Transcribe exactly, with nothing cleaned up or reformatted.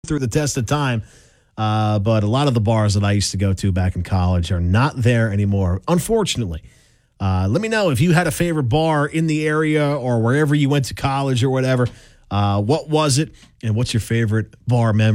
through the test of time. Uh, but a lot of the bars that I used to go to back in college are not there anymore, unfortunately. Uh, let me know if you had a favorite bar in the area or wherever you went to college or whatever. Uh, what was it, and what's your favorite bar memory?